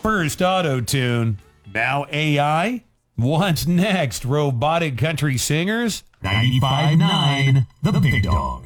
First auto-tune, now AI? What's next, robotic country singers? 95.9 The Big Dog.